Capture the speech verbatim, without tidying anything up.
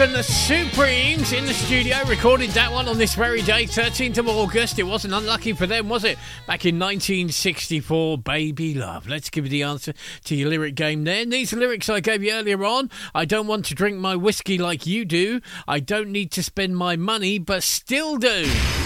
And the Supremes in the studio recorded that one on this very day, thirteenth of August. It wasn't unlucky for them, was it? Back in nineteen sixty-four, Baby Love. Let's give you the answer to your lyric game then. These are lyrics I gave you earlier on. I don't want to drink my whiskey like you do. I don't need to spend my money, but still do.